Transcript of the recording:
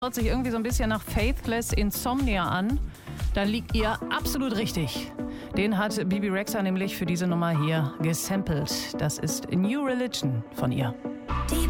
Hört sich irgendwie so ein bisschen nach Faithless Insomnia an. Da liegt ihr absolut richtig. Den hat Bebe Rexha nämlich für diese Nummer hier gesampelt. Das ist New Religion von ihr. Die